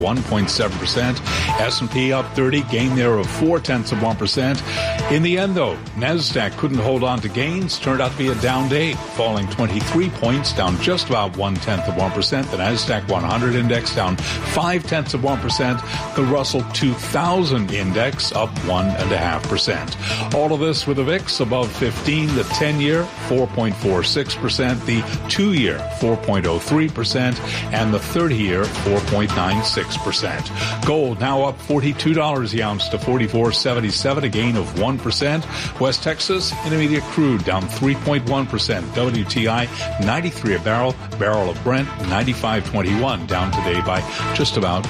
1.7%. S&P up 30, gain there of 0.4%. In the end, though, NASDAQ couldn't hold on to gains. Turned out to be a down day, falling 23 points, down just about 0.1%. The NASDAQ 100 index down 0.5%. The Russell 2000 index up 1.5%. All of this with the VIX above 15, the 10-year 4.46%, the 2-year 4.03%, and the 30-year 4.96%. Gold now up $42 the ounce to $44.77, a gain of 1%. West Texas Intermediate crude down 3.1%. WTI 93 a barrel. Barrel of Brent 95.21, down today by just about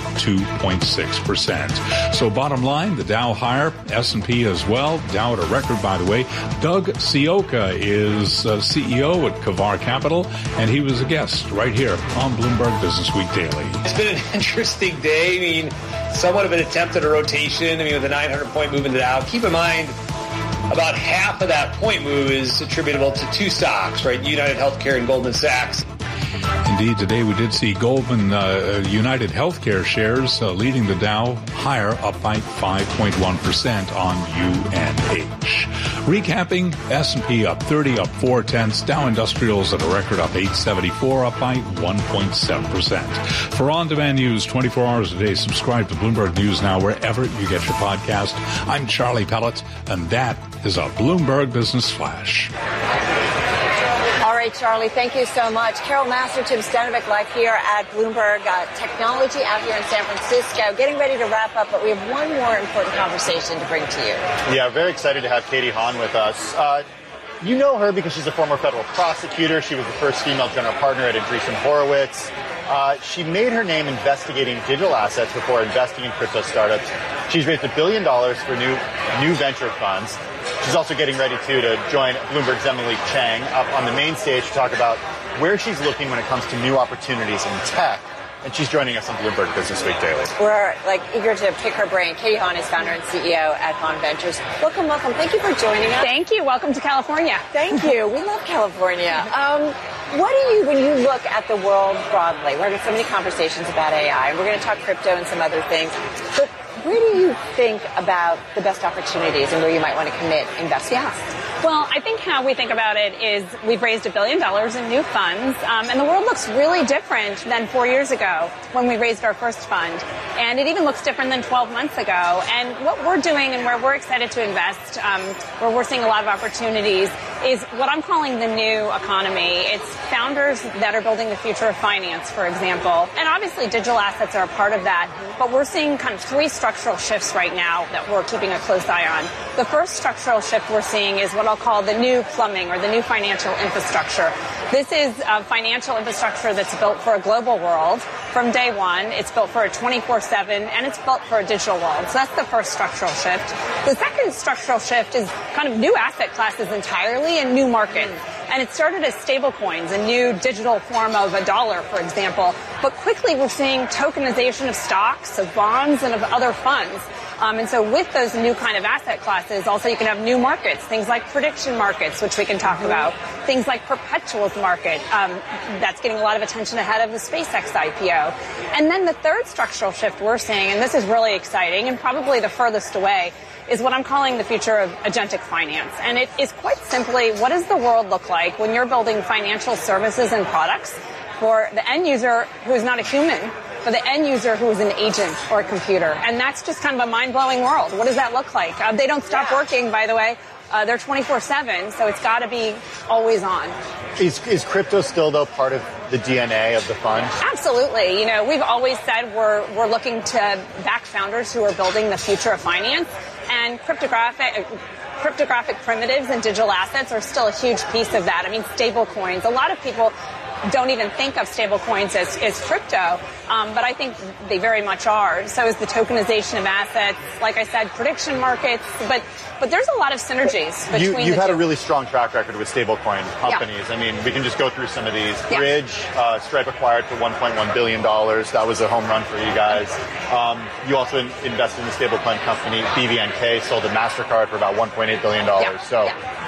2.6%. So bottom line, the Dow higher, S&P as well. Dow at a record, by the way. Doug Sioka is CEO at Kavar Capital, and he was a guest right here on Bloomberg Business Week Daily. It's been an interesting day. I mean, somewhat of an attempt at a rotation. I mean, with a 900-point move in the Dow. Keep in mind, about half of that point move is attributable to two stocks, right? United Healthcare and Goldman Sachs. Indeed, today we did see Goldman United Healthcare shares leading the Dow higher, up by 5.1% on UNH. Recapping, S&P up 30, up 0.4. Dow Industrials at a record up 874, up by 1.7%. For on-demand news 24 hours a day, subscribe to Bloomberg News Now wherever you get your podcast. I'm Charlie Pellet, and that is a Bloomberg Business Flash. All right, Charlie, thank you so much. Carol Master, Tim Stenovec live here at Bloomberg Technology out here in San Francisco. Getting ready to wrap up, but we have one more important conversation to bring to you. Yeah, very excited to have Katie Haun with us. You know her because she's a former federal prosecutor. She was the first female general partner at Andreessen Horowitz. She made her name investigating digital assets before investing in crypto startups. She's raised $1 billion for new venture funds. She's also getting ready, to join Bloomberg's Emily Chang up on the main stage to talk about where she's looking when it comes to new opportunities in tech. And she's joining us on Bloomberg Business Week Daily. We're eager to pick her brain. Katie Haun is founder and CEO at Haun Ventures. Welcome. Thank you for joining us. Thank you. Welcome to California. Thank you. We love California. When you look at the world broadly, we're having so many conversations about AI, and we're going to talk crypto and some other things, but where do you think about the best opportunities and where you might want to commit investments? Well, I think how we think about it is we've raised $1 billion in new funds, and the world looks really different than 4 years ago when we raised our first fund. And it even looks different than 12 months ago. And what we're doing and where we're excited to invest, where we're seeing a lot of opportunities, is what I'm calling the new economy. It's founders that are building the future of finance, for example. And obviously digital assets are a part of that. But we're seeing kind of three structural shifts right now that we're keeping a close eye on. The first structural shift we're seeing is what I'll call the new plumbing or the new financial infrastructure. This is financial infrastructure that's built for a global world. From day one, it's built for a 24/7, and it's built for a digital world. So that's the first structural shift. The second structural shift is kind of new asset classes entirely and new markets. And it started as stable coins, a new digital form of a dollar, for example. But quickly we're seeing tokenization of stocks, of bonds, and of other funds. And so with those new kind of asset classes, also you can have new markets, things like prediction markets, which we can talk about, things like perpetuals market, that's getting a lot of attention ahead of the SpaceX IPO. And then the third structural shift we're seeing, and this is really exciting and probably the furthest away, is what I'm calling the future of agentic finance. And it is quite simply, what does the world look like when you're building financial services and products for the end user who is not a human, for the end user who is an agent or a computer? And that's just kind of a mind-blowing world. What does that look like? They don't stop working, by the way. They're 24/7, so it's got to be always on. Is crypto still, though, part of the DNA of the fund? Absolutely. You know, we've always said we're looking to back founders who are building the future of finance, and cryptographic primitives and digital assets are still a huge piece of that. I mean, stable coins. A lot of people don't even think of stable coins as crypto, but I think they very much are. So is the tokenization of assets, like I said, prediction markets, but there's a lot of synergies between You've had a really strong track record with stablecoin companies. Yeah. I mean, we can just go through some of these. Yeah. Bridge, Stripe acquired for $1.1 billion. That was a home run for you guys. You also invested in the stablecoin company. BVNK sold to MasterCard for about $1.8 billion. Yeah. So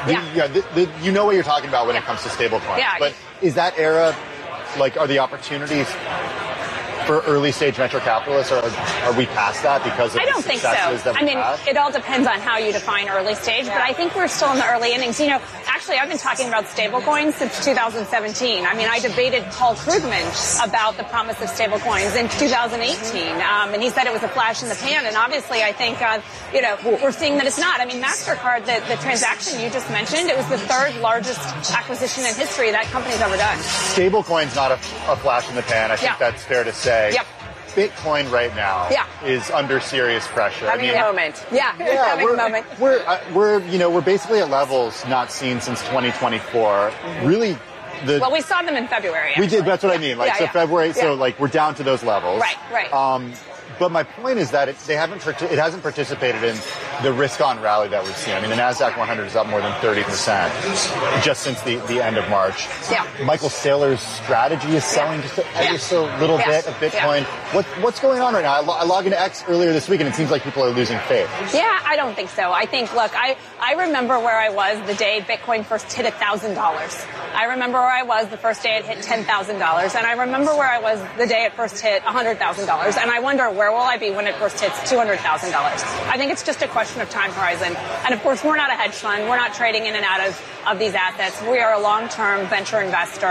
you know what you're talking about when it comes to stablecoins. Yeah. But is that era, are the opportunities for early stage venture capitalists? Are we past that because of I don't think so. that we've had? It all depends on how you define early stage, but I think we're still in the early innings. Actually, I've been talking about stablecoins since 2017. I debated Paul Krugman about the promise of stablecoins in 2018, and he said it was a flash in the pan. And obviously, I think we're seeing that it's not. MasterCard, the transaction you just mentioned, it was the third largest acquisition in history that company's ever done. Stablecoin's not a flash in the pan. I think that's fair to say. Yep. Bitcoin right now is under serious pressure. Having a moment. Having a moment. We're basically at levels not seen since 2024. Really. Well, we saw them in February. Actually. We did. That's what I mean. February. So we're down to those levels. Right. But my point is that it hasn't participated in the risk-on rally that we've seen. The NASDAQ 100 is up more than 30% just since the end of March. Yeah. Michael Saylor's strategy is selling just a little bit of Bitcoin. Yeah. What's going on right now? I logged into X earlier this week, and it seems like people are losing faith. Yeah, I don't think so. I think, look, I remember where I was the day Bitcoin first hit $1,000. I remember where I was the first day it hit $10,000, and I remember where I was the day it first hit $100,000, and I wonder where will I be when it first hits $200,000. I think it's just a question of time horizon. And of course, we're not a hedge fund. We're not trading in and out of these assets. We are a long-term venture investor.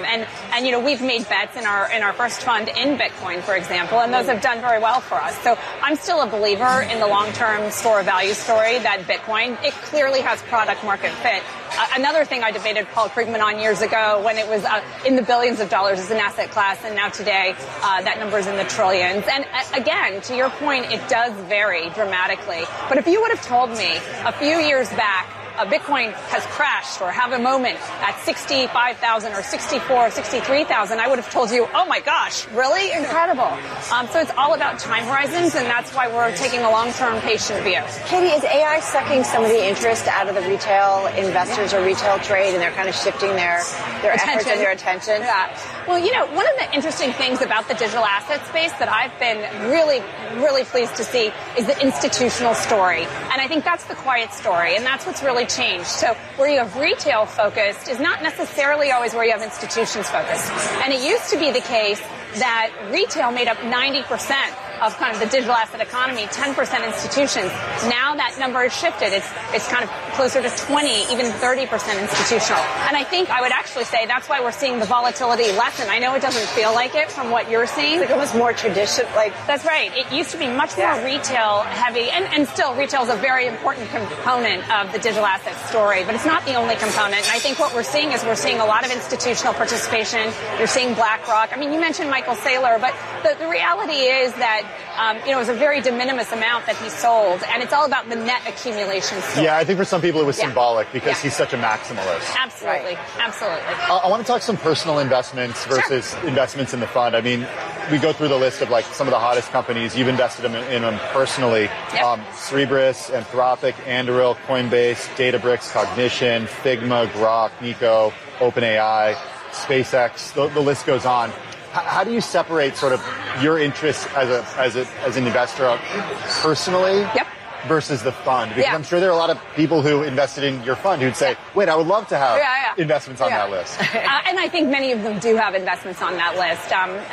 And we've made bets in our first fund in Bitcoin, for example, and those have done very well for us. So I'm still a believer in the long-term store of value story that Bitcoin, it clearly has product market fit. Another thing I debated Paul Krugman on years ago when it was in the billions of dollars as an asset class, and now today that number is in the trillions. And again, to your point, it does vary dramatically. But if you would have told me a few years back, Bitcoin has crashed or have a moment at 65,000 or 64, 63,000, I would have told you, oh my gosh, really? Incredible. So it's all about time horizons, and that's why we're taking a long-term patient view. Katie, is AI sucking some of the interest out of the retail investors or retail trade, and they're kind of shifting their efforts and their attention? Yeah. Well, one of the interesting things about the digital asset space that I've been really, really pleased to see is the institutional story. And I think that's the quiet story, and that's what's really changed. So where you have retail focused is not necessarily always where you have institutions focused. And it used to be the case that retail made up 90% of kind of the digital asset economy, 10% institutions. Now that number has shifted. It's kind of closer to 20, even 30% institutional. And I think I would actually say that's why we're seeing the volatility lessen. I know it doesn't feel like it from what you're seeing. It's like almost more traditional. That's right. It used to be much more retail heavy, and still retail is a very important component of the digital asset story, but it's not the only component. And I think what we're seeing is we're seeing a lot of institutional participation. You're seeing BlackRock. You mentioned Michael Saylor, but the reality is that it was a very de minimis amount that he sold, and it's all about the net accumulation story. Yeah, I think for some people it was symbolic because he's such a maximalist. Absolutely. Absolutely. I want to talk some personal investments versus investments in the fund. We go through the list of some of the hottest companies. You've invested in them personally. Yep. Cerebras, Anthropic, Anduril, Coinbase, Databricks, Cognition, Figma, Grok, Nico, OpenAI, SpaceX. The list goes on. How do you separate sort of your interests as an investor personally versus the fund? Because I'm sure there are a lot of people who invested in your fund who'd say, wait, I would love to have investments on that list. And I think many of them do have investments on that list.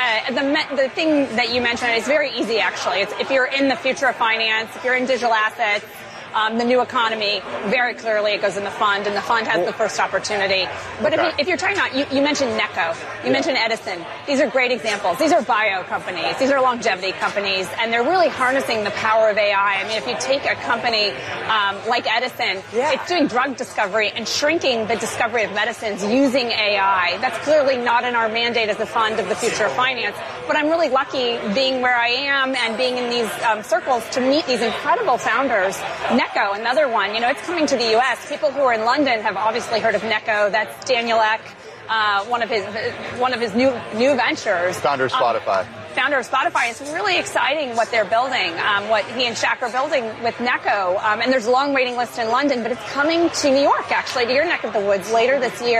The thing that you mentioned is very easy, actually. It's if you're in the future of finance, if you're in digital assets, the new economy, very clearly it goes in the fund, and the fund has the first opportunity. But if you're talking about, you mentioned Necco, you mentioned Edison. These are great examples. These are bio companies. These are longevity companies, and they're really harnessing the power of AI. If you take a company like Edison, it's doing drug discovery and shrinking the discovery of medicines using AI. That's clearly not in our mandate as a fund of the future of finance. But I'm really lucky being where I am and being in these circles to meet these incredible founders. Necco, another one. It's coming to the U.S. People who are in London have obviously heard of Necco. That's Daniel Ek, one of his new ventures. Founder of Spotify. Founder of Spotify. It's really exciting what they're building, what he and Shaq are building with Necco. And there's a long waiting list in London, but it's coming to New York, actually, to your neck of the woods later this year.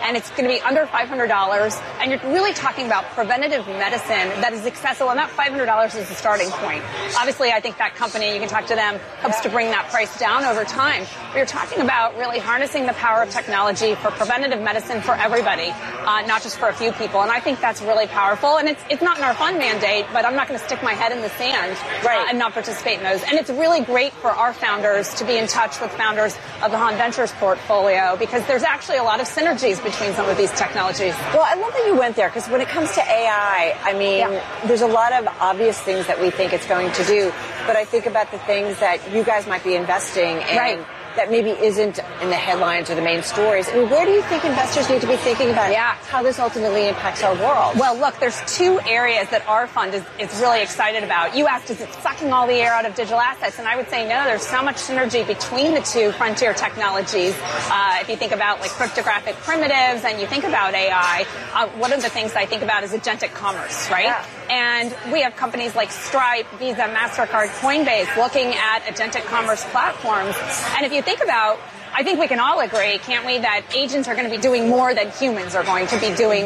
and it's going to be under $500. And you're really talking about preventative medicine that is accessible, and that $500 is the starting point. Obviously, I think that company, you can talk to them, hopes to bring that price down over time. But you're talking about really harnessing the power of technology for preventative medicine for everybody, not just for a few people. And I think that's really powerful. And it's not in our fund mandate, but I'm not going to stick my head in the sand and not participate in those. And it's really great for our founders to be in touch with founders of the Hahn Ventures portfolio, because there's actually a lot of synergies between some of these technologies. Well, I love that you went there, because when it comes to AI, I mean, there's a lot of obvious things that we think it's going to do, but I think about the things that you guys might be investing in that maybe isn't in the headlines or the main stories. I mean, where do you think investors need to be thinking about how this ultimately impacts our world? Well, look, there's two areas that our fund is really excited about. You asked, is it sucking all the air out of digital assets? And I would say no, there's so much synergy between the two frontier technologies. If you think about like cryptographic primitives and you think about AI, one of the things I think about is agentic commerce, right? Yeah. And we have companies like Stripe, Visa, MasterCard, Coinbase looking at agentic commerce platforms. And if you think about, I think we can all agree, can't we, that agents are going to be doing more than humans are going to be doing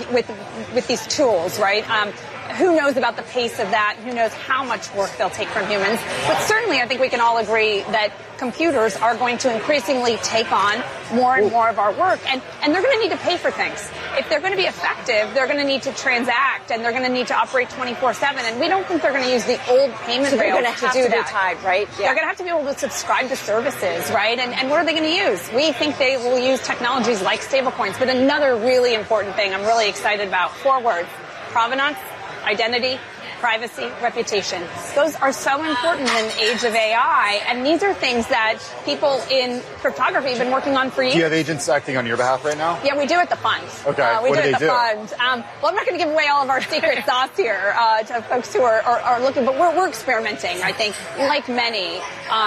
with these tools, right? Who knows about the pace of that? Who knows how much work they'll take from humans? But certainly I think we can all agree that computers are going to increasingly take on more and more of our work, and they're going to need to pay for things. If they're going to be effective, they're going to need to transact, and they're going to need to operate 24/7, and we don't think they're going to use the old payment rails to do that. Be tied, right? Yeah. They're going to have to be able to subscribe to services, right? And what are they going to use? We think they will use technologies like stablecoins, but another really important thing I'm really excited about, 4 words: provenance, identity, privacy, reputation. Those are so important in the age of AI, and these are things that people in cryptography have been working on for years. Do you have agents acting on your behalf right now? Yeah, we do at the fund. Okay, we what do do at they the do? fund. Well, I'm not going to give away all of our secret sauce here to folks who are looking, but we're experimenting, I think, like many.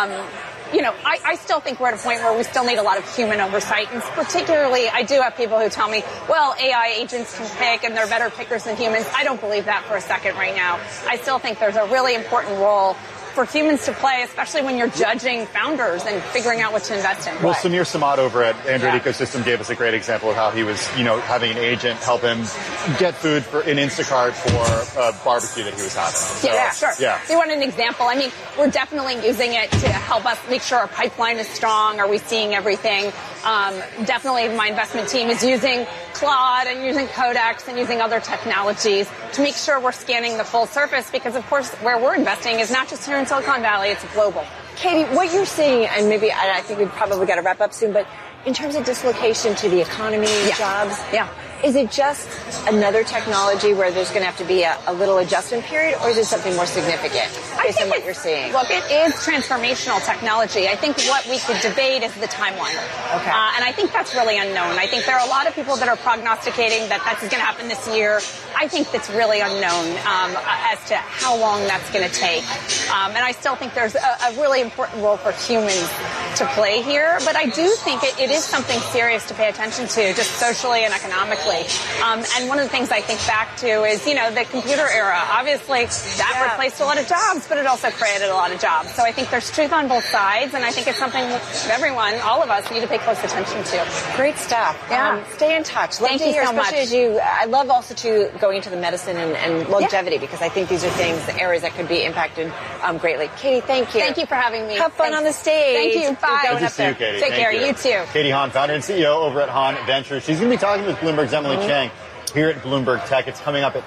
I still think we're at a point where we still need a lot of human oversight, and particularly I do have people who tell me, well, AI agents can pick and they're better pickers than humans. I don't believe that for a second right now. I still think there's a really important role for humans to play, especially when you're judging founders and figuring out what to invest in. Well, Samir Samad over at Android Ecosystem gave us a great example of how he was, having an agent help him get food in Instacart for a barbecue that he was having. So, sure. Yeah. So you want an example? I mean, we're definitely using it to help us make sure our pipeline is strong. Are we seeing everything? Definitely my investment team is using Claude and using Codex and using other technologies to make sure we're scanning the full surface, because of course where we're investing is not just here in Silicon Valley, it's global. Katie, what you're seeing, and maybe I think we've probably got to wrap up soon, but in terms of dislocation to the economy, jobs, is it just another technology where there's going to have to be a little adjustment period, or is it something more significant based on what you're seeing? Look, it is transformational technology. I think what we could debate is the timeline. Okay. And I think that's really unknown. I think there are a lot of people that are prognosticating that that's going to happen this year. I think that's really unknown as to how long that's going to take. And I still think there's a really important role for humans to play here. But I do think it is something serious to pay attention to, just socially and economically. And one of the things I think back to is, the computer era. Obviously, that replaced a lot of jobs, but it also created a lot of jobs. So I think there's truth on both sides, and I think it's something everyone, all of us, need to pay close attention to. Great stuff. Yeah. Stay in touch. Thank you so much. I love also going into the medicine and longevity, because I think these are areas that could be impacted greatly. Katie, thank you. Thank you for having me. Have fun on the stage. Thank you. Bye. Good to see you, Katie. Take care. You too. Katie Hahn, founder and CEO over at Hahn Ventures. She's going to be talking with Bloomberg's Emily Chang here at Bloomberg Tech. It's coming up at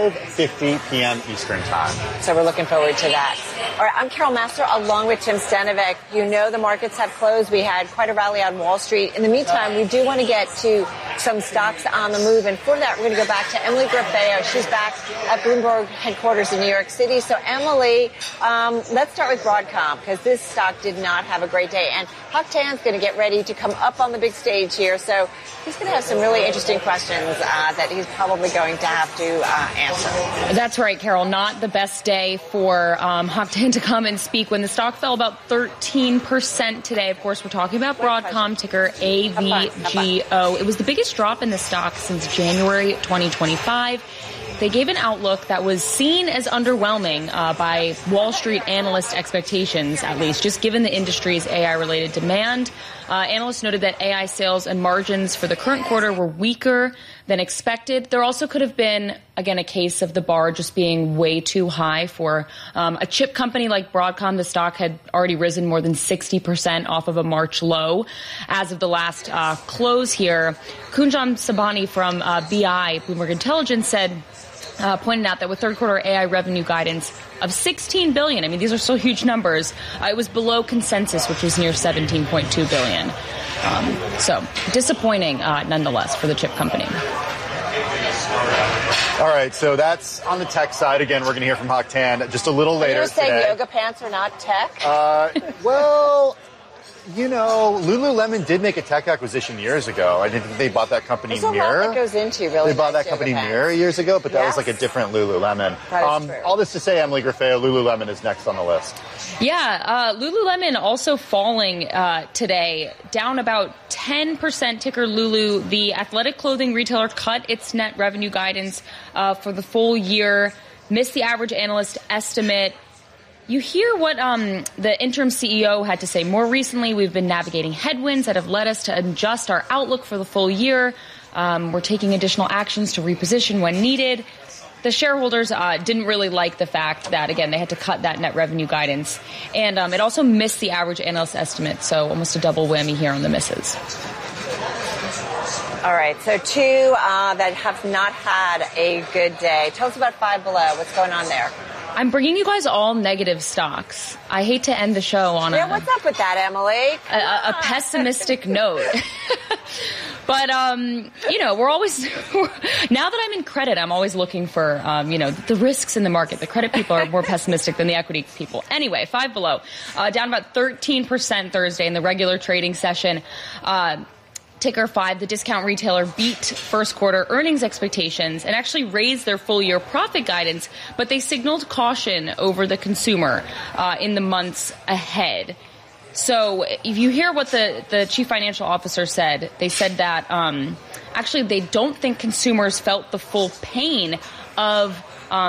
5:50 p.m. Eastern Time. So we're looking forward to that. All right, I'm Carol Master along with Tim Stanovic. The markets have closed. We had quite a rally on Wall Street. In the meantime, we do want to get to some stocks on the move. And for that, we're going to go back to Emily Grafeo. She's back at Bloomberg headquarters in New York City. So Emily, let's start with Broadcom, because this stock did not have a great day. And Hock Tan's going to get ready to come up on the big stage here. So he's going to have some really interesting questions that he's probably going to have to answer. That's right, Carol. Not the best day for Hock Tan to come and speak when the stock fell about 13% today. Of course, we're talking about Broadcom, ticker AVGO. It was the biggest drop in the stock since January 2025. They gave an outlook that was seen as underwhelming by Wall Street analyst expectations, at least, just given the industry's AI-related demand. Analysts noted that AI sales and margins for the current quarter were weaker than expected. There also could have been, again, a case of the bar just being way too high for a chip company like Broadcom. The stock had already risen more than 60% off of a March low. As of the last close here, Kunjan Sabani from BI, Bloomberg Intelligence, pointed out that with third quarter AI revenue guidance of $16 billion, I mean, these are still huge numbers, it was below consensus, which was near $17.2 billion. So disappointing, nonetheless, for the chip company. All right, so that's on the tech side. Again, we're going to hear from Hock Tan just a little later today. You're saying yoga pants are not tech? Well, you know, Lululemon did make a tech acquisition years ago. I think they bought that company There's Mirror. A lot that goes into really. They bought that company Mirror years ago, but that was Yes. like a different Lululemon. That is true. All this to say, Emily Grafeo, Lululemon is next on the list. Yeah, Lululemon also falling today, down about 10%. Ticker Lulu. The athletic clothing retailer cut its net revenue guidance for the full year, missed the average analyst estimate. You hear what the interim CEO had to say. More recently, we've been navigating headwinds that have led us to adjust our outlook for the full year. We're taking additional actions to reposition when needed. The shareholders didn't really like the fact that, again, they had to cut that net revenue guidance. And it also missed the average analyst estimate, so almost a double whammy here on the misses. All right, so two that have not had a good day. Tell us about Five Below. What's going on there? I'm bringing you guys all negative stocks. I hate to end the show on what's up with that, Emily? A pessimistic note. But, you know, we're always, now that I'm in credit, I'm always looking for, you know, the risks in the market. The credit people are more pessimistic than the equity people. Anyway, Five Below, down about 13% Thursday in the regular trading session. Ticker 5, the discount retailer, beat first quarter earnings expectations and actually raised their full year profit guidance, but they signaled caution over the consumer in the months ahead. So if you hear what the chief financial officer said, they said that actually they don't think consumers felt the full pain of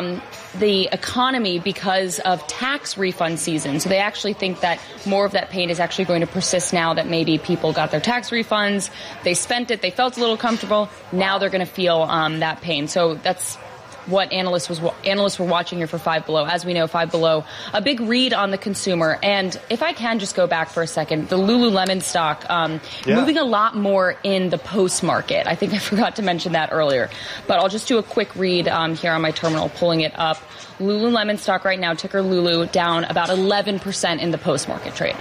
the economy because of tax refund season. So they actually think that more of that pain is actually going to persist now that maybe people got their tax refunds, they spent it, they felt a little comfortable, now they're going to feel that pain. So that's what analysts were watching here for Five Below. As we know, Five Below, a big read on the consumer. And if I can just go back for a second, the Lululemon stock moving a lot more in the post market. I think I forgot to mention that earlier, but I'll just do a quick read here on my terminal, pulling it up. Lululemon stock right now, ticker Lulu, down about 11% in the post market trade.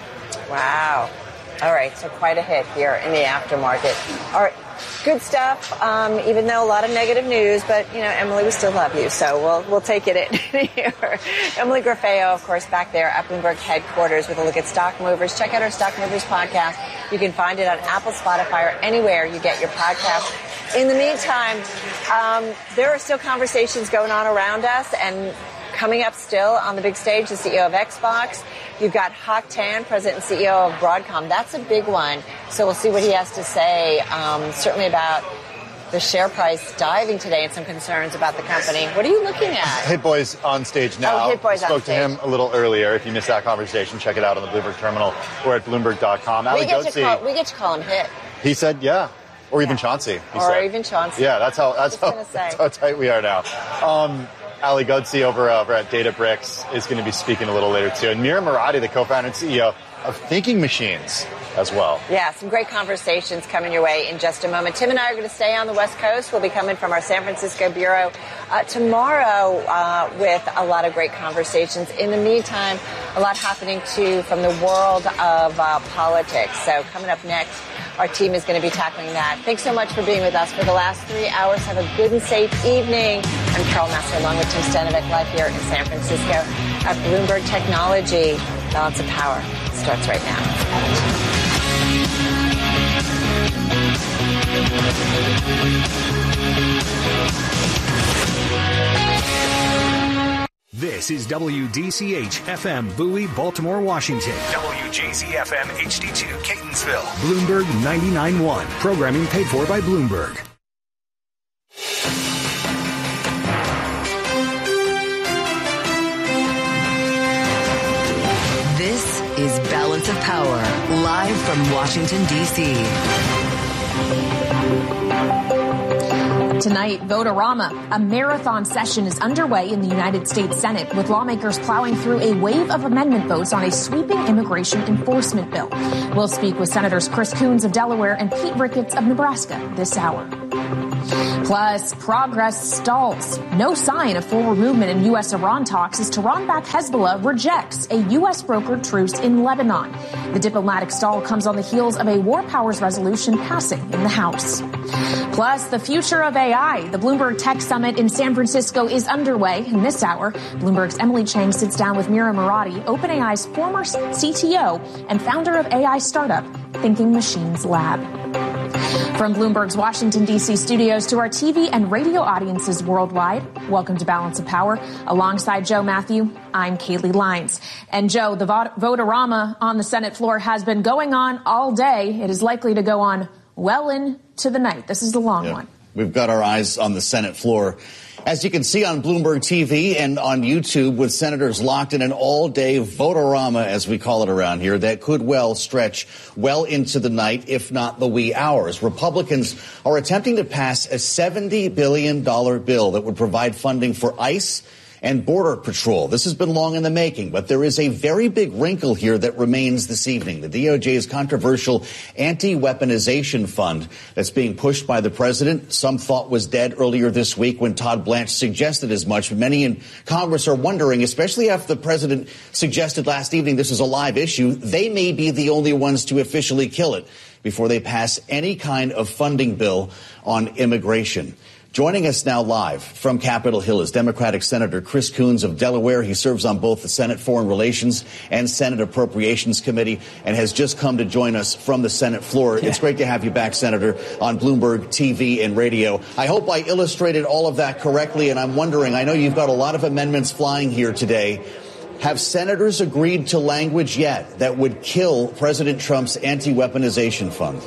Wow. All right, so quite a hit here in the aftermarket. All right. Good stuff, even though a lot of negative news, but, you know, Emily, we still love you, so we'll take it in here. Emily Grafeo, of course, back there at Bloomberg headquarters with a look at Stock Movers. Check out our Stock Movers podcast. You can find it on Apple, Spotify, or anywhere you get your podcast. In the meantime, there are still conversations going on around us, and coming up still on the big stage, the CEO of Xbox. You've got Hock Tan, President and CEO of Broadcom. That's a big one. So we'll see what he has to say, certainly about the share price diving today and some concerns about the company. What are you looking at? Hit Boy's on stage now. Oh, Hit Boy's on stage. Spoke to him a little earlier. If you missed that conversation, check it out on the Bloomberg terminal or at Bloomberg.com. We get to call him Hit. He said, yeah. Or even Chauncey. Even Chauncey. Yeah, that's how tight we are now. Ali Ghodsi over at Databricks is going to be speaking a little later too. And Mira Murati, the co-founder and CEO of Thinking Machines as well. Yeah, some great conversations coming your way in just a moment. Tim and I are going to stay on the West Coast. We'll be coming from our San Francisco bureau tomorrow with a lot of great conversations. In the meantime, a lot happening too from the world of politics. So coming up next, our team is going to be tackling that. Thanks so much for being with us for the last 3 hours. Have a good and safe evening. I'm Carol Massar along with Tim Stanovic live here in San Francisco at Bloomberg Technology. Balance of Power starts right now. This is WDCH-FM Bowie, Baltimore, Washington. WJZ-FM HD2 Catonsville. Bloomberg 99.1. Programming paid for by Bloomberg. This is Balance Balance of Power, live from Washington, D.C. Tonight, Vote-A-Rama, a marathon session is underway in the United States Senate, with lawmakers plowing through a wave of amendment votes on a sweeping immigration enforcement bill. We'll speak with Senators Chris Coons of Delaware and Pete Ricketts of Nebraska this hour. Plus, progress stalls. No sign of forward movement in U.S.-Iran talks as Tehran-backed Hezbollah rejects a U.S.-brokered truce in Lebanon. The diplomatic stall comes on the heels of a war powers resolution passing in the House. Plus, the future of AI. The Bloomberg Tech Summit in San Francisco is underway. In this hour, Bloomberg's Emily Chang sits down with Mira Murati, OpenAI's former CTO and founder of AI startup Thinking Machines Lab. From Bloomberg's Washington, D.C. studios to our TV and radio audiences worldwide, welcome to Balance of Power. Alongside Joe Matthew, I'm Kaylee Lines. And Joe, the Vote-A-Rama on the Senate floor has been going on all day. It is likely to go on well into the night. This is the long one. We've got our eyes on the Senate floor. As you can see on Bloomberg TV and on YouTube, with senators locked in an all-day Vote-A-Rama, as we call it around here, that could well stretch well into the night, if not the wee hours. Republicans are attempting to pass a $70 billion bill that would provide funding for ICE and Border Patrol. This has been long in the making, but there is a very big wrinkle here that remains this evening. The DOJ's controversial anti-weaponization fund that's being pushed by the president, some thought was dead earlier this week when Todd Blanche suggested as much. Many in Congress are wondering, especially after the president suggested last evening this is a live issue, they may be the only ones to officially kill it before they pass any kind of funding bill on immigration. Joining us now live from Capitol Hill is Democratic Senator Chris Coons of Delaware. He serves on both the Senate Foreign Relations and Senate Appropriations Committee and has just come to join us from the Senate floor. It's great to have you back, Senator, on Bloomberg TV and radio. I hope I illustrated all of that correctly, and I'm wondering, I know you've got a lot of amendments flying here today. Have senators agreed to language yet that would kill President Trump's anti-weaponization fund?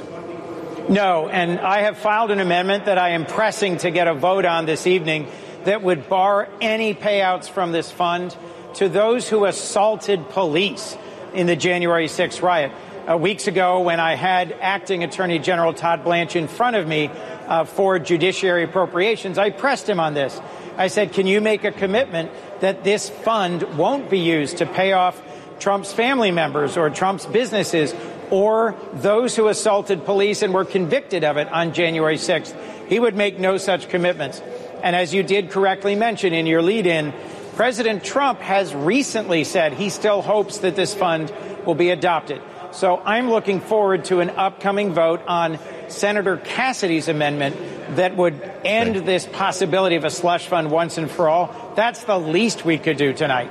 No, and I have filed an amendment that I am pressing to get a vote on this evening that would bar any payouts from this fund to those who assaulted police in the January 6th riot. Weeks ago, when I had Acting Attorney General Todd Blanche in front of me for judiciary appropriations, I pressed him on this. I said, can you make a commitment that this fund won't be used to pay off Trump's family members or Trump's businesses or those who assaulted police and were convicted of it on January 6th. He would make no such commitments. And as you did correctly mention in your lead-in, President Trump has recently said he still hopes that this fund will be adopted. So I'm looking forward to an upcoming vote on Senator Cassidy's amendment that would end this possibility of a slush fund once and for all. That's the least we could do tonight.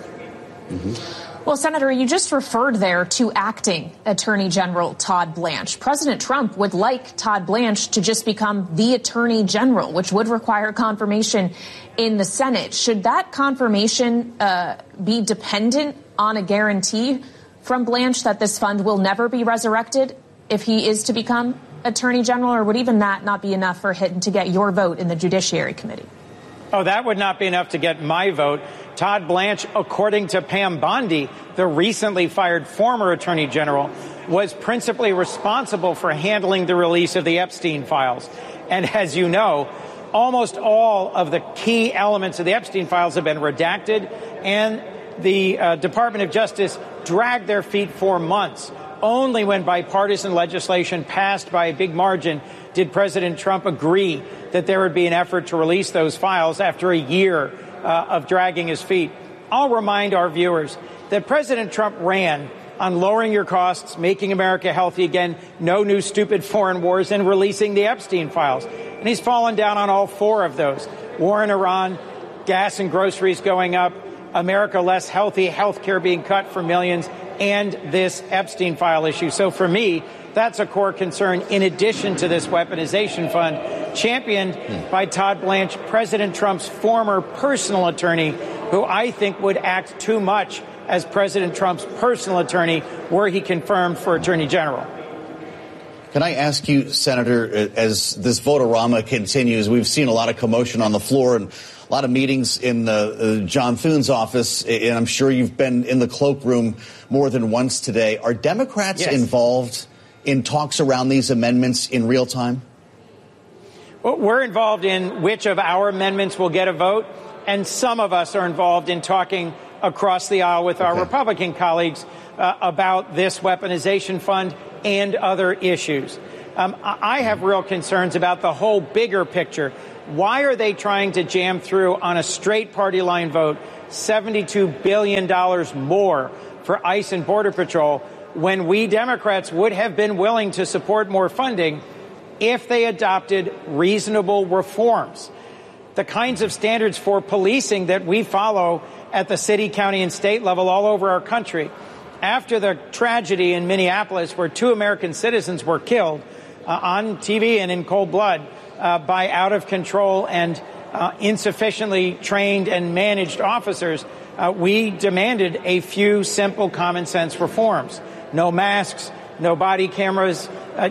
Well, Senator, you just referred there to Acting Attorney General Todd Blanche. President Trump would like Todd Blanche to just become the Attorney General, which would require confirmation in the Senate. Should that confirmation be dependent on a guarantee from Blanche that this fund will never be resurrected if he is to become Attorney General, or would even that not be enough for him to get your vote in the Judiciary Committee? Oh, that would not be enough to get my vote. Todd Blanche, according to Pam Bondi, the recently fired former Attorney General, was principally responsible for handling the release of the Epstein files. And as you know, almost all of the key elements of the Epstein files have been redacted, and the Department of Justice dragged their feet for months. Only when bipartisan legislation passed by a big margin did President Trump agree that there would be an effort to release those files after a year of dragging his feet. I'll remind our viewers that President Trump ran on lowering your costs, making America healthy again, no new stupid foreign wars, and releasing the Epstein files. And he's fallen down on all four of those. War in Iran, gas and groceries going up, America less healthy, health care being cut for millions, and this Epstein file issue. So for me, that's a core concern in addition to this weaponization fund championed by Todd Blanche, President Trump's former personal attorney, who I think would act too much as President Trump's personal attorney were he confirmed for Attorney General. Can I ask you, Senator, as this Vote-A-Rama continues, we've seen a lot of commotion on the floor and a lot of meetings in John Thune's office, and I'm sure you've been in the cloakroom more than once today. Are Democrats involved in talks around these amendments in real time? Well, we're involved in which of our amendments will get a vote, and some of us are involved in talking across the aisle with our Republican colleagues about this weaponization fund and other issues. I have real concerns about the whole bigger picture. Why are they trying to jam through on a straight party line vote $72 billion more for ICE and Border Patrol when we Democrats would have been willing to support more funding if they adopted reasonable reforms? The kinds of standards for policing that we follow at the city, county, and state level all over our country. After the tragedy in Minneapolis where 2 American citizens were killed on TV and in cold blood by out of control and insufficiently trained and managed officers, we demanded a few simple common sense reforms. No masks, no body cameras,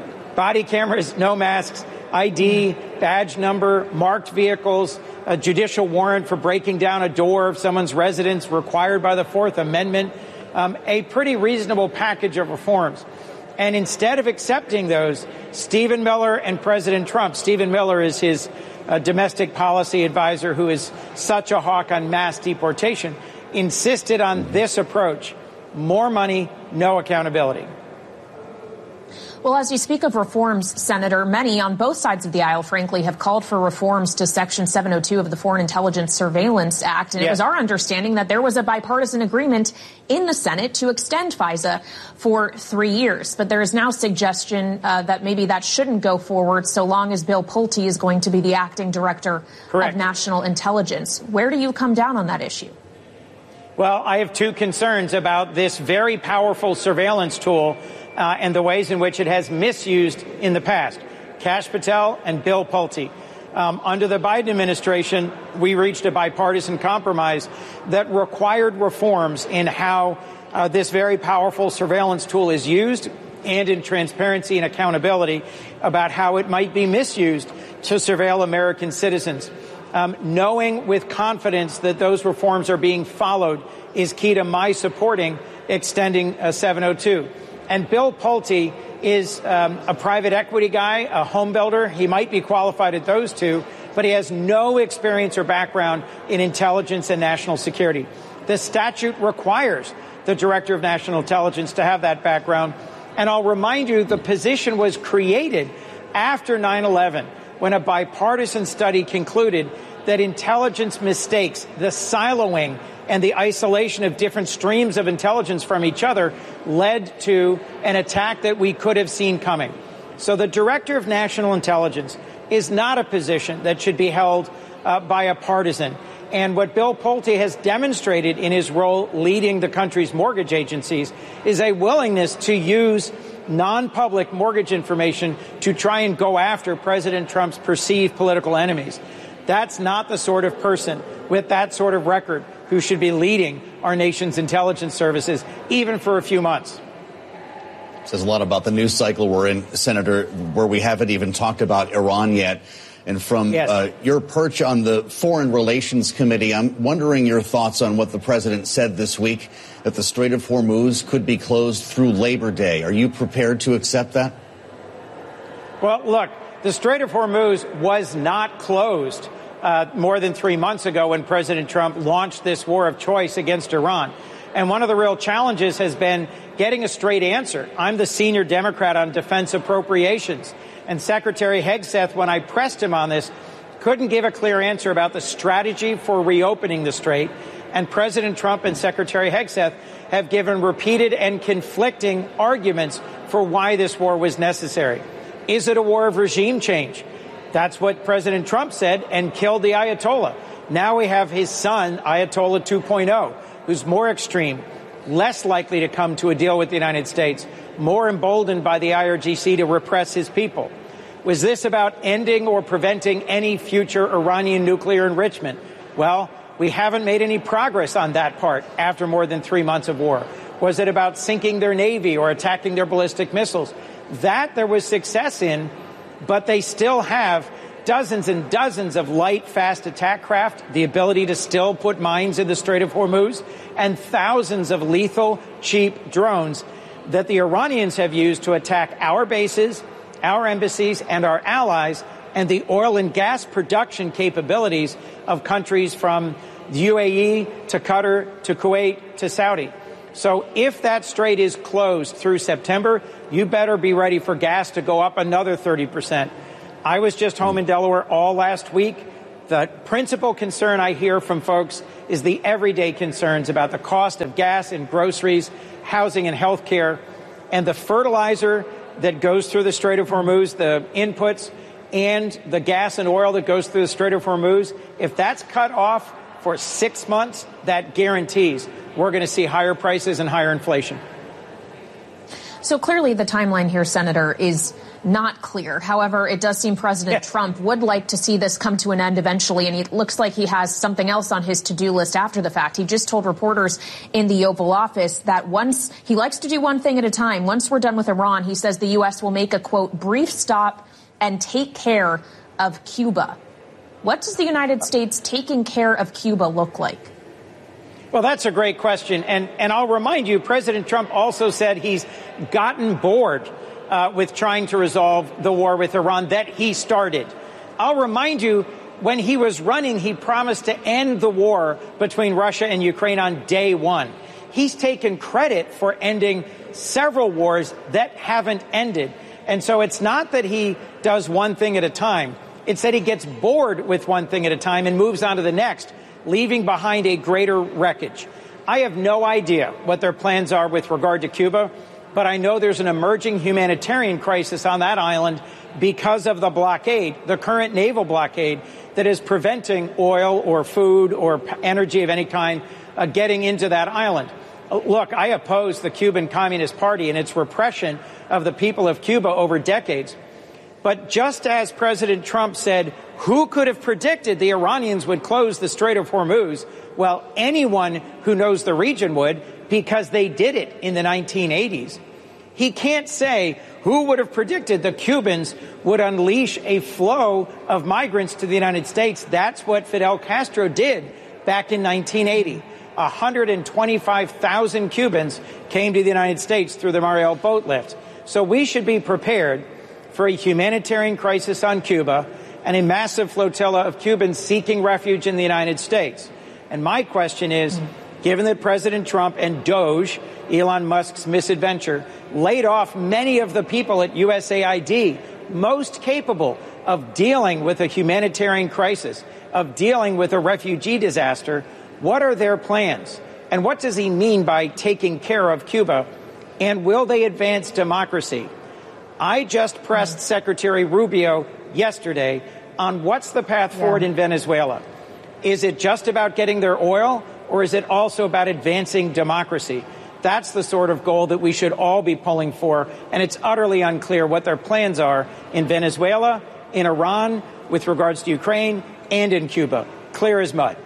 no masks, ID, badge number, marked vehicles, a judicial warrant for breaking down a door of someone's residence required by the Fourth Amendment, a pretty reasonable package of reforms. And instead of accepting those, Stephen Miller and President Trump, Stephen Miller is his domestic policy advisor who is such a hawk on mass deportation, insisted on this approach: more money, no accountability. Well, as you speak of reforms, Senator, many on both sides of the aisle, frankly, have called for reforms to Section 702 of the Foreign Intelligence Surveillance Act. And it was our understanding that there was a bipartisan agreement in the Senate to extend FISA for 3 years. But there is now suggestion that maybe that shouldn't go forward so long as Bill Pulte is going to be the acting director of national intelligence. Where do you come down on that issue? Well, I have two concerns about this very powerful surveillance tool and the ways in which it has misused in the past. Kash Patel and Bill Pulte. Under the Biden administration, we reached a bipartisan compromise that required reforms in how this very powerful surveillance tool is used and in transparency and accountability about how it might be misused to surveil American citizens. Knowing with confidence that those reforms are being followed is key to my supporting extending 702. And Bill Pulte is a private equity guy, a home builder. He might be qualified at those two, but he has no experience or background in intelligence and national security. The statute requires the Director of National Intelligence to have that background. And I'll remind you, the position was created after 9/11, when a bipartisan study concluded that intelligence mistakes, the siloing and the isolation of different streams of intelligence from each other, led to an attack that we could have seen coming. So the Director of National Intelligence is not a position that should be held by a partisan. And what Bill Pulte has demonstrated in his role leading the country's mortgage agencies is a willingness to use non-public mortgage information to try and go after President Trump's perceived political enemies. That's not the sort of person with that sort of record who should be leading our nation's intelligence services, even for a few months. Says a lot about the news cycle we're in, Senator, where we haven't even talked about Iran yet. And from your perch on the Foreign Relations Committee, I'm wondering your thoughts on what the president said this week, that the Strait of Hormuz could be closed through Labor Day. Are you prepared to accept that? Well, look, the Strait of Hormuz was not closed more than 3 months ago when President Trump launched this war of choice against Iran. And one of the real challenges has been getting a straight answer. I'm the senior Democrat on defense appropriations. And Secretary Hegseth, when I pressed him on this, couldn't give a clear answer about the strategy for reopening the strait. And President Trump and Secretary Hegseth have given repeated and conflicting arguments for why this war was necessary. Is it a war of regime change? That's what President Trump said and killed the Ayatollah. Now we have his son, Ayatollah 2.0, who's more extreme, less likely to come to a deal with the United States, more emboldened by the IRGC to repress his people. Was this about ending or preventing any future Iranian nuclear enrichment? Well, we haven't made any progress on that part after more than 3 months of war. Was it about sinking their navy or attacking their ballistic missiles? That there was success in, but they still have dozens and dozens of light, fast attack craft, the ability to still put mines in the Strait of Hormuz, and thousands of lethal, cheap drones that the Iranians have used to attack our bases, our embassies, and our allies, and the oil and gas production capabilities of countries from the UAE to Qatar to Kuwait to Saudi. So if that strait is closed through September, you better be ready for gas to go up another 30%. I was just home in Delaware all last week. The principal concern I hear from folks is the everyday concerns about the cost of gas and groceries, housing and health care, and the fertilizer that goes through the Strait of Hormuz, the inputs, and the gas and oil that goes through the Strait of Hormuz. If that's cut off for 6 months, that guarantees we're going to see higher prices and higher inflation. So clearly the timeline here, Senator, is not clear. However, it does seem President Trump would like to see this come to an end eventually, and it looks like he has something else on his to-do list after the fact. He just told reporters in the Oval Office that once he likes to do one thing at a time. Once we're done with Iran, he says the U.S. will make a, quote, brief stop and take care of Cuba. What does the United States taking care of Cuba look like? Well, that's a great question. And I'll remind you, President Trump also said he's gotten bored with trying to resolve the war with Iran that he started. I'll remind you, when he was running, he promised to end the war between Russia and Ukraine on day one. He's taken credit for ending several wars that haven't ended. And so it's not that he does one thing at a time. It's that he gets bored with one thing at a time and moves on to the next, leaving behind a greater wreckage. I have no idea what their plans are with regard to Cuba, but I know there's an emerging humanitarian crisis on that island because of the blockade, the current naval blockade, that is preventing oil or food or energy of any kind getting into that island. Look, I oppose the Cuban Communist Party and its repression of the people of Cuba over decades. But just as President Trump said, who could have predicted the Iranians would close the Strait of Hormuz? Well, anyone who knows the region would, because they did it in the 1980s. He can't say who would have predicted the Cubans would unleash a flow of migrants to the United States. That's what Fidel Castro did back in 1980. 125,000 Cubans came to the United States through the Mariel boat lift. So we should be prepared for a humanitarian crisis on Cuba and a massive flotilla of Cubans seeking refuge in the United States. And my question is, given that President Trump and Doge, Elon Musk's misadventure, laid off many of the people at USAID most capable of dealing with a humanitarian crisis, of dealing with a refugee disaster, what are their plans? And what does he mean by taking care of Cuba? And will they advance democracy? I just pressed Secretary Rubio yesterday on what's the path forward in Venezuela. Is it just about getting their oil, or is it also about advancing democracy? That's the sort of goal that we should all be pulling for, and it's utterly unclear what their plans are in Venezuela, in Iran, with regards to Ukraine, and in Cuba. Clear as mud.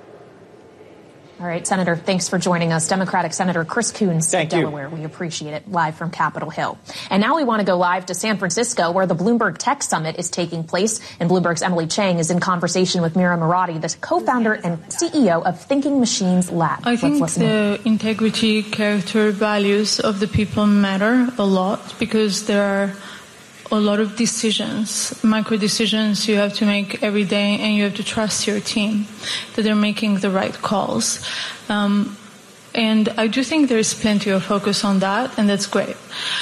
All right, Senator, thanks for joining us. Democratic Senator Chris Coons of Delaware. We appreciate it. Live from Capitol Hill. And now we want to go live to San Francisco, where the Bloomberg Tech Summit is taking place. And Bloomberg's Emily Chang is in conversation with Mira Murati, the co-founder and CEO of Thinking Machines Lab. I think the integrity, character, values of the people matter a lot, because there are a lot of decisions, micro decisions you have to make every day, and you have to trust your team that they're making the right calls. And I do think there's plenty of focus on that, and that's great.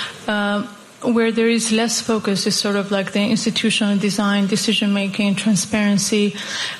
Where there is less focus is sort of like the institutional design, decision-making, transparency,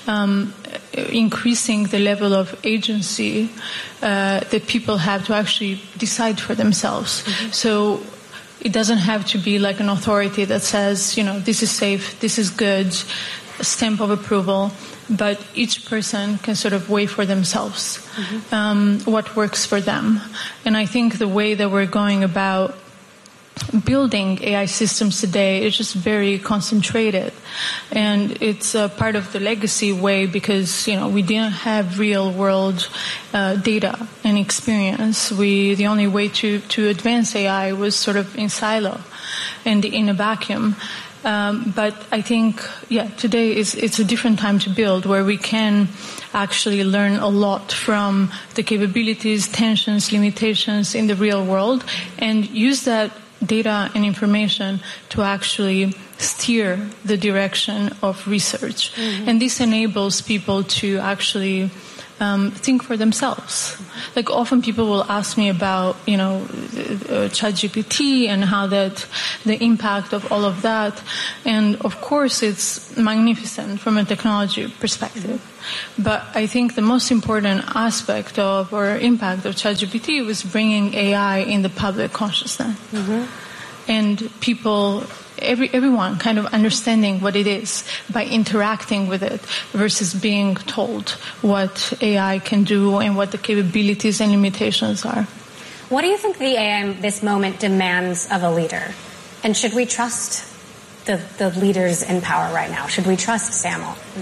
increasing the level of agency that people have to actually decide for themselves. Mm-hmm. So it doesn't have to be like an authority that says, you know, this is safe, this is good, a stamp of approval, but each person can sort of weigh for themselves what works for them. And I think the way that we're going about building AI systems today is just very concentrated, and it's a part of the legacy way, because we didn't have real world data and experience. The only way to advance AI was sort of in silo and in a vacuum. But I think, today it's a different time to build, where we can actually learn a lot from the capabilities, tensions, limitations in the real world, and use that data and information to actually steer the direction of research. Mm-hmm. And this enables people to actually think for themselves. Like, often people will ask me about, ChatGPT and how the impact of all of that. And of course, it's magnificent from a technology perspective. But I think the most important aspect of, or impact of ChatGPT was bringing AI in the public consciousness. Mm-hmm. And people, everyone kind of understanding what it is by interacting with it versus being told what AI can do and what the capabilities and limitations are. What do you think the AI in this moment demands of a leader? And should we trust the leaders in power right now? Should we trust Sam Altman?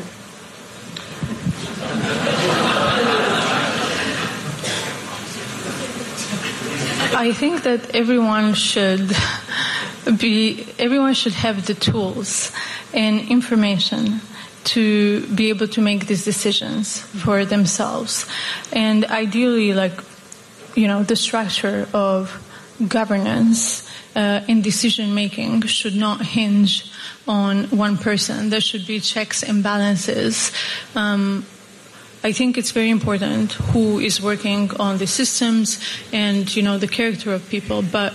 I think that everyone should have the tools and information to be able to make these decisions for themselves. And ideally, the structure of governance in decision making should not hinge on one person. There should be checks and balances. I think it's very important who is working on the systems and, the character of people. But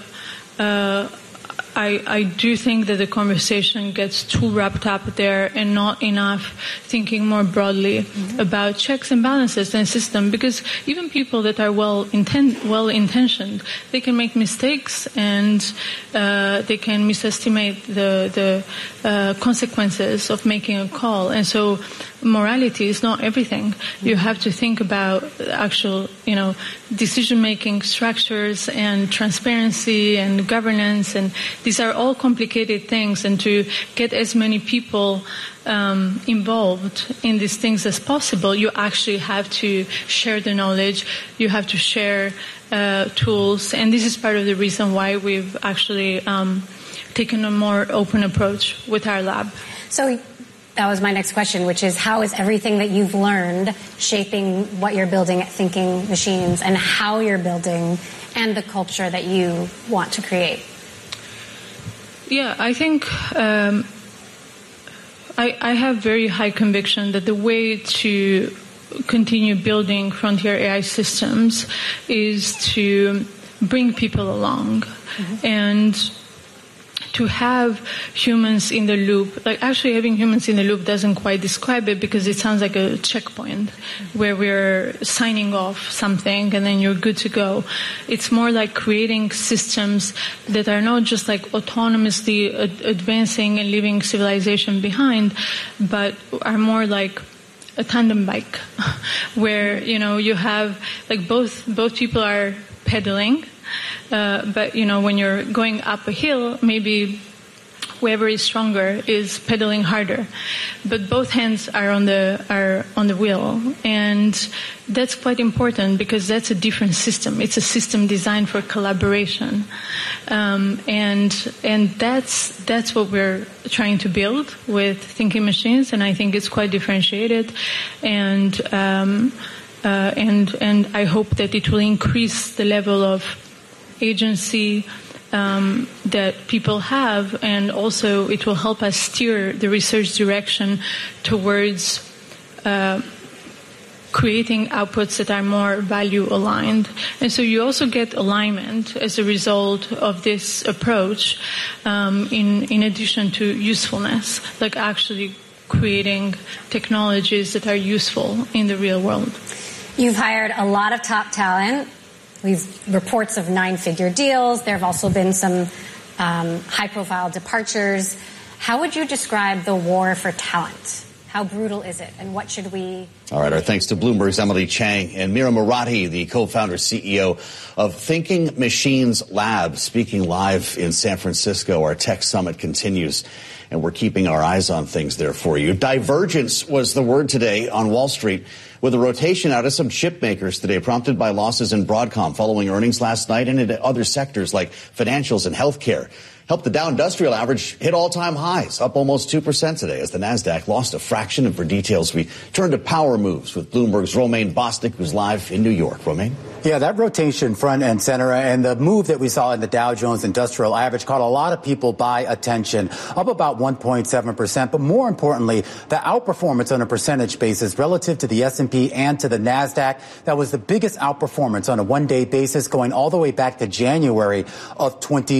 I do think that the conversation gets too wrapped up there and not enough thinking more broadly about checks and balances and system, because even people that are well-intentioned, they can make mistakes and they can misestimate the consequences of making a call. And so morality is not everything. You have to think about actual, decision-making structures and transparency and governance, and these are all complicated things. And to get as many people involved in these things as possible, you actually have to share the knowledge. You have to share tools, and this is part of the reason why we've actually taken a more open approach with our lab. So that was my next question, which is, how is everything that you've learned shaping what you're building at Thinking Machines and how you're building and the culture that you want to create? Yeah, I think I have very high conviction that the way to continue building frontier AI systems is to bring people along and to have humans in the loop. Like, actually having humans in the loop doesn't quite describe it, because it sounds like a checkpoint where we're signing off something and then you're good to go. It's more like creating systems that are not just like autonomously advancing and leaving civilization behind, but are more like a tandem bike where, you have like both people are pedaling. But when you're going up a hill, maybe whoever is stronger is pedaling harder. But both hands are on the wheel, and that's quite important because that's a different system. It's a system designed for collaboration, and that's what we're trying to build with Thinking Machines, and I think it's quite differentiated, and I hope that it will increase the level of agency that people have, and also it will help us steer the research direction towards creating outputs that are more value aligned. And so you also get alignment as a result of this approach, in addition to usefulness, like actually creating technologies that are useful in the real world. You've hired a lot of top talent. We've reports of 9-figure deals. There have also been some high-profile departures. How would you describe the war for talent? How brutal is it, and what should we... All right, our thanks to Bloomberg's Emily Chang and Mira Murati, the co-founder CEO of Thinking Machines Lab, speaking live in San Francisco. Our tech summit continues, and we're keeping our eyes on things there for you. Divergence was the word today on Wall Street, with a rotation out of some chip makers today, prompted by losses in Broadcom following earnings last night and into other sectors like financials and healthcare. helped the Dow Industrial Average hit all-time highs, up almost 2% today as the Nasdaq lost a fraction. And for details, we turn to power moves with Bloomberg's Romaine Bostick, who's live in New York. Romaine? Yeah, that rotation front and center and the move that we saw in the Dow Jones Industrial Average caught a lot of people by attention, up about 1.7%. But more importantly, the outperformance on a percentage basis relative to the S&P and to the Nasdaq, that was the biggest outperformance on a one-day basis going all the way back to January of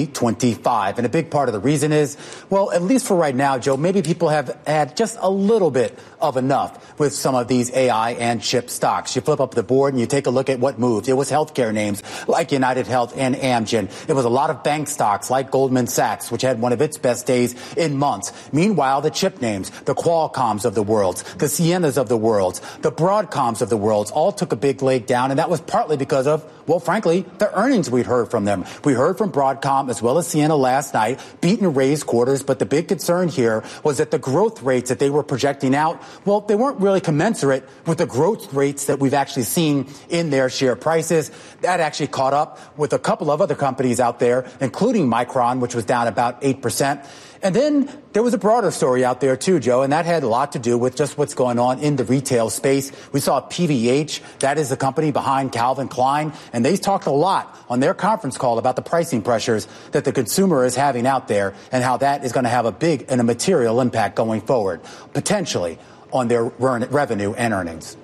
2025. And a big part of the reason is, well, at least for right now, Joe, maybe people have had just a little bit of enough with some of these AI and chip stocks. You flip up the board and you take a look at what moved. It was healthcare names like United Health and Amgen. It was a lot of bank stocks like Goldman Sachs, which had one of its best days in months. Meanwhile, the chip names, the Qualcomms of the world, the Cienas of the world, the Broadcoms of the world, all took a big leg down. And that was partly because of, well, frankly, the earnings we'd heard from them. We heard from Broadcom as well as Ciena last night, beat and raised quarters. But the big concern here was that the growth rates that they were projecting out, well, they weren't really commensurate with the growth rates that we've actually seen in their share prices. That actually caught up with a couple of other companies out there, including Micron, which was down about 8%. And then there was a broader story out there, too, Joe, and that had a lot to do with just what's going on in the retail space. We saw PVH, that is the company behind Calvin Klein, and they talked a lot on their conference call about the pricing pressures that the consumer is having out there and how that is going to have a big and a material impact going forward, potentially on their revenue and earnings.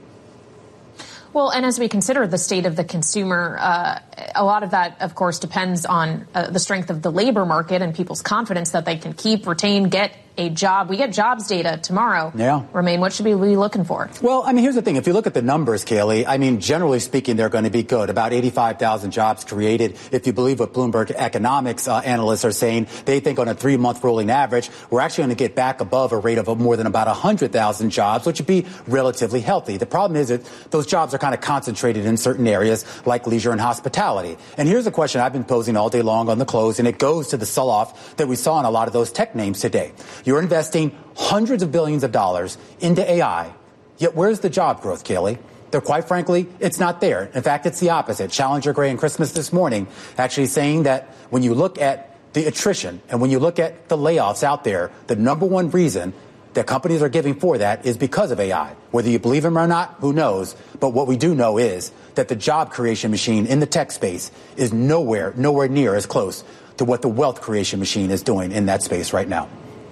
Well, and as we consider the state of the consumer, a lot of that, of course, depends on the strength of the labor market and people's confidence that they can keep, retain, get a job. We get jobs data tomorrow. Yeah. Romaine, what should we be looking for? Well, I mean, here's the thing. If you look at the numbers, Kaylee, I mean, generally speaking, they're going to be good. About 85,000 jobs created. If you believe what Bloomberg economics analysts are saying, they think on a 3-month rolling average, we're actually going to get back above a rate of more than about 100,000 jobs, which would be relatively healthy. The problem is that those jobs are kind of concentrated in certain areas like leisure and hospitality. And here's a question I've been posing all day long on the close, and it goes to the sell-off that we saw in a lot of those tech names today. You're investing hundreds of billions of dollars into AI, yet where's the job growth, Kaylee? Quite frankly, it's not there. In fact, it's the opposite. Challenger Gray and Christmas this morning actually saying that when you look at the attrition and when you look at the layoffs out there, the number one reason that companies are giving for that is because of AI. Whether you believe them or not, who knows? But what we do know is that the job creation machine in the tech space is nowhere near as close to what the wealth creation machine is doing in that space right now.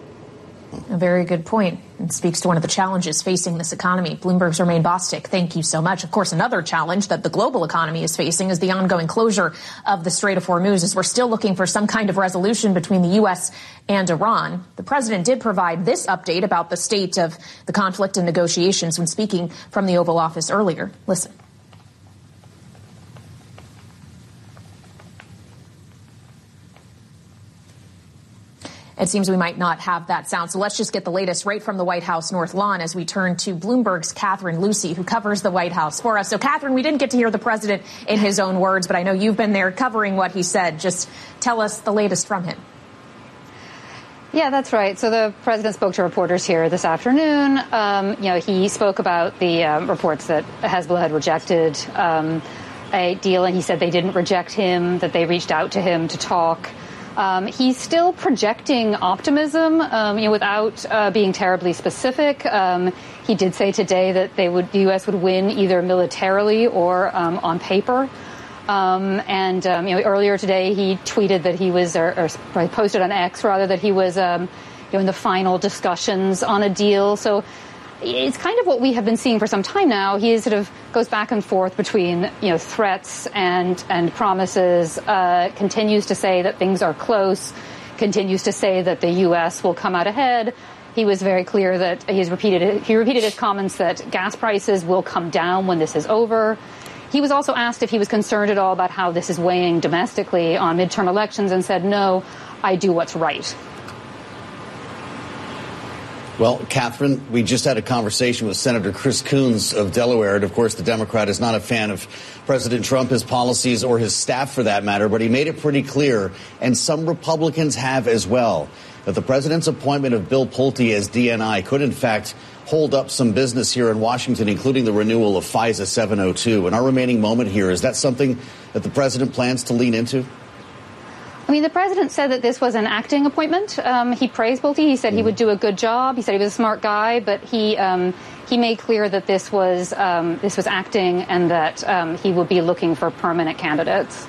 A very good point. It speaks to one of the challenges facing this economy. Bloomberg's Romaine Bostick, thank you so much. Of course, another challenge that the global economy is facing is the ongoing closure of the Strait of Hormuz, as we're still looking for some kind of resolution between the U.S. and Iran. The president did provide this update about the state of the conflict and negotiations when speaking from the Oval Office earlier. Listen. It seems we might not have that sound. So let's just get the latest right from the White House North Lawn as we turn to Bloomberg's Catherine Lucy, who covers the White House for us. So, Catherine, we didn't get to hear the president in his own words, but I know you've been there covering what he said. Just tell us the latest from him. Yeah, that's right. So the president spoke to reporters here this afternoon. He spoke about the reports that Hezbollah had rejected a deal, and he said they didn't reject him, that they reached out to him to talk. He's still projecting optimism, without being terribly specific. He did say today that the U.S. would win either militarily or on paper. Earlier today he tweeted that he was, or posted on X rather, that he was, in the final discussions on a deal. So it's kind of what we have been seeing for some time now. He sort of goes back and forth between, threats and promises, continues to say that things are close, continues to say that the U.S. will come out ahead. He was very clear that he repeated his comments that gas prices will come down when this is over. He was also asked if he was concerned at all about how this is weighing domestically on midterm elections and said, no, I do what's right. Well, Catherine, we just had a conversation with Senator Chris Coons of Delaware. And, of course, the Democrat is not a fan of President Trump, his policies, or his staff for that matter. But he made it pretty clear, and some Republicans have as well, that the president's appointment of Bill Pulte as DNI could, in fact, hold up some business here in Washington, including the renewal of FISA 702. In our remaining moment here, is that something that the president plans to lean into? I mean, the president said that this was an acting appointment. He praised Pulte. He said he would do a good job. He said he was a smart guy, but he made clear that this was acting and that he would be looking for permanent candidates.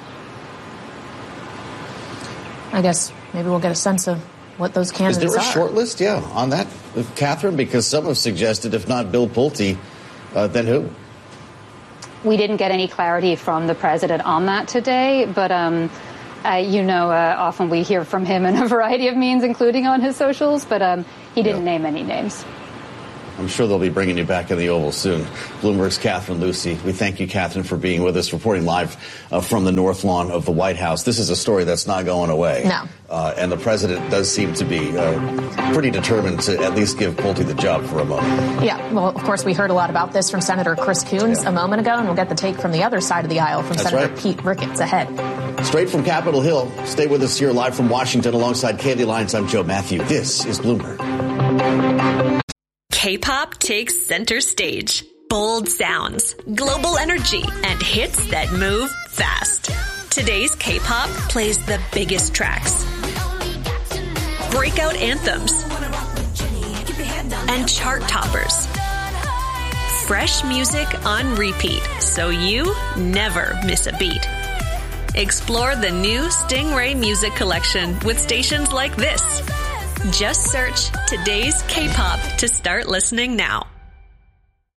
I guess maybe we'll get a sense of what those candidates are. Is there a short list, on that, Catherine? Because some have suggested, if not Bill Pulte, then who? We didn't get any clarity from the president on that today, but often we hear from him in a variety of means, including on his socials, but he didn't name any names. I'm sure they'll be bringing you back in the Oval soon. Bloomberg's Catherine Lucy. We thank you, Catherine, for being with us, reporting live from the North Lawn of the White House. This is a story that's not going away. No. And the president does seem to be pretty determined to at least give Pulte the job for a moment. Yeah, well, of course, we heard a lot about this from Senator Chris Coons a moment ago, and we'll get the take from the other side of the aisle from Senator Pete Ricketts ahead. Straight from Capitol Hill. Stay with us here live from Washington alongside Candy Lyons. I'm Joe Matthew. This is Bloomberg. K-pop takes center stage. Bold sounds, global energy, and hits that move fast. Today's K-pop plays the biggest tracks, breakout anthems, and chart toppers. Fresh music on repeat, so you never miss a beat. Explore the new Stingray Music Collection with stations like this. Just search Today's K-pop to start listening now.